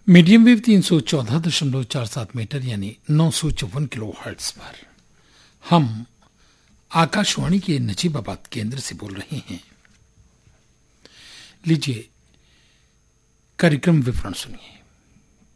Medium wave 314.47 metre यानी 954 kilo hertz पर हम आकाशवाणी के नजीबाबाद केंद्र से बोल रहे हैं। लीजिए कार्यक्रम विवरण सुनिए।